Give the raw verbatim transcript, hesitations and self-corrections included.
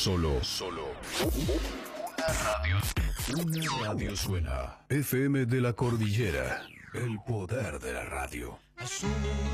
Solo, solo. Una radio. Una radio suena. F M de la Cordillera. El poder de la radio. Asumo